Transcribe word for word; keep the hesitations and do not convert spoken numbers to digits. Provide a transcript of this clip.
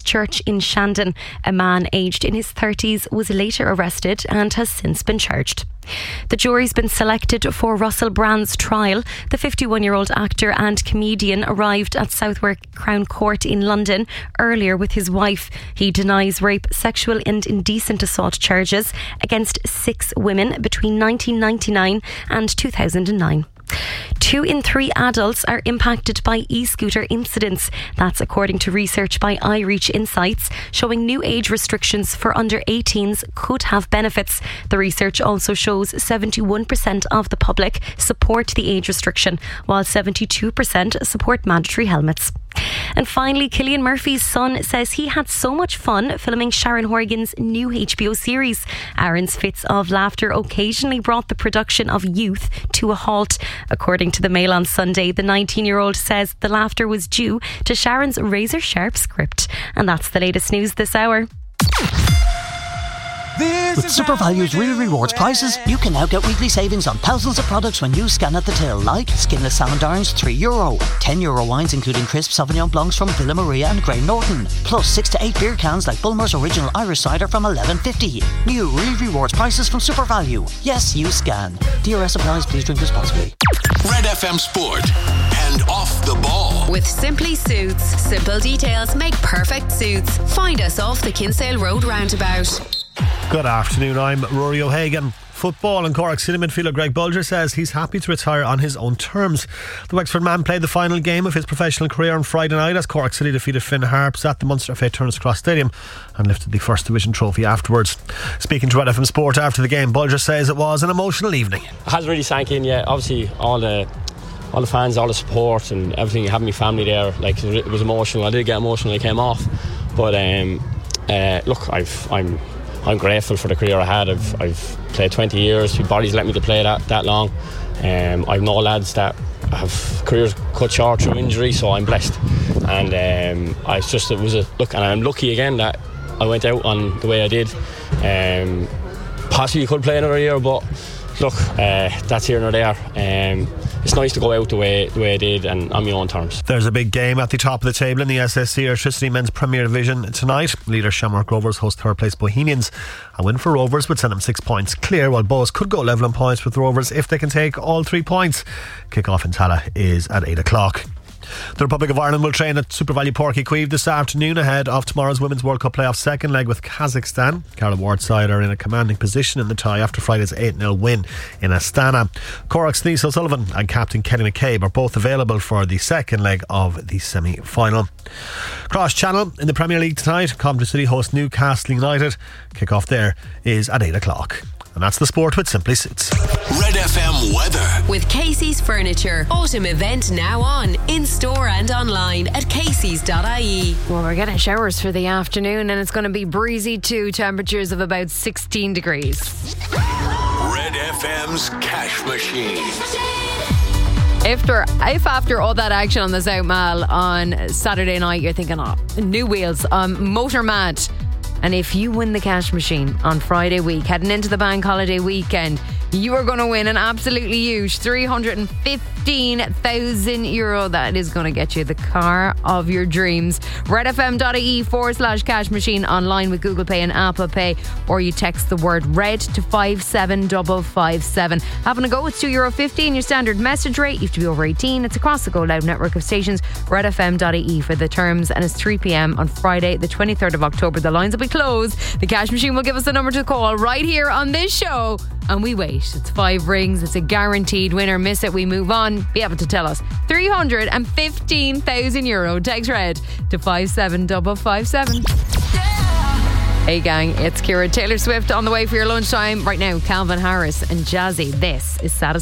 Church in Shandon. A man aged in his thirties was later arrested and has since been charged. The jury's been selected for Russell Brand's trial. The fifty-one-year-old actor and comedian arrived at Southwark Crown Court in London earlier with his wife. He denies rape, sexual and indecent assault charges against six women between nineteen ninety-nine and two thousand nine. Two in three adults are impacted by e-scooter incidents. That's according to research by iReach Insights, showing new age restrictions for under eighteens could have benefits. The research also shows seventy-one percent of the public support the age restriction, while seventy-two percent support mandatory helmets. And finally, Cillian Murphy's son says he had so much fun filming Sharon Horgan's new H B O series. Aaron's fits of laughter occasionally brought the production of Youth to a halt. According to the Mail on Sunday, the nineteen-year-old says the laughter was due to Sharon's razor-sharp script. And that's the latest news this hour. With Super Value's Real Rewards prices, you can now get weekly savings on thousands of products when you scan at the till, like skinless salmon darns, three euro, ten euro wines including crisp Sauvignon Blancs from Villa Maria and Grey Norton, plus six to eight beer cans like Bulmer's Original Irish Cider from eleven fifty. New Real Rewards prices from Super Value. Yes, you scan. D R S applies. Please drink responsibly. Red F M Sport and Off the Ball. With Simply Suits. Simple details make perfect suits. Find us off the Kinsale Road roundabout. Good afternoon, I'm Rory O'Hagan. Football and Cork City midfielder Greg Bulger says he's happy to retire on his own terms. The Wexford man played the final game of his professional career on Friday night as Cork City defeated Finn Harps at the Munster F A Turner's Cross Stadium and lifted the First Division trophy afterwards. Speaking to Red F M Sport after the game, Bulger says it was an emotional evening. It hasn't really sank in yet. Obviously all the all the fans, all the support and everything, having my family there, like it was emotional. I did get emotional when I came off, but um, uh, look, I've, I'm I'm grateful for the career I had. I've, I've played twenty years. My body's let me to play that, that long. Um, I've no lads that have careers cut short through injury, so I'm blessed. And um, I just, it was a look, and I'm lucky again that I went out on the way I did. Um, possibly could play another year, but look, uh, that's here nor there. Um, it's nice to go out the way the way I did and on my own terms. There's a big game at the top of the table in the S S C Electricity Men's Premier Division tonight. Leader Shamrock Rovers host third place Bohemians. A win for Rovers would send them six points clear, while Bohs could go level on points with Rovers if they can take all three points. Kick-off in Tala is at eight o'clock. The Republic of Ireland will train at Super Value Porky Queeve this afternoon ahead of tomorrow's Women's World Cup playoff second leg with Kazakhstan. Carla Ward's side are in a commanding position in the tie after Friday's eight nil win in Astana. Cork's Denise O'Sullivan and captain Kenny McCabe are both available for the second leg of the semi-final. Cross Channel in the Premier League tonight. Coventry City host Newcastle United. Kick-off there is at eight o'clock. And that's the sport with Simply Suits. Red F M weather. With Casey's Furniture. Autumn event now on. In store and online at caseys dot I E. Well, we're getting showers for the afternoon and it's going to be breezy too. Temperatures of about sixteen degrees. Red F M's Cash Machine. After, if after all that action on the South Mall on Saturday night you're thinking, oh, new wheels, um, Motor Mad. And if you win the cash machine on Friday week, heading into the bank holiday weekend, you are going to win an absolutely huge three hundred fifteen thousand euro. That is going to get you the car of your dreams. redfm.ie forward slash cash machine online with Google Pay and Apple Pay, or you text the word red to five seven five five seven. Having a go, it's two euro fifty your standard message rate. You have to be over eighteen. It's across the Go Loud network of stations. redfm.ie for the terms, and it's three p.m. on Friday the twenty-third of October. The lines will be closed. The cash machine will give us the number to call right here on this show, and we wait. It's five rings. It's a guaranteed winner. Miss it, we move on. Be able to tell us. three hundred fifteen thousand euro. Text red to five seven five five seven. Hey gang, it's Ciara. Taylor Swift on the way for your lunchtime. Right now, Calvin Harris and Jazzy. This is Satisfied.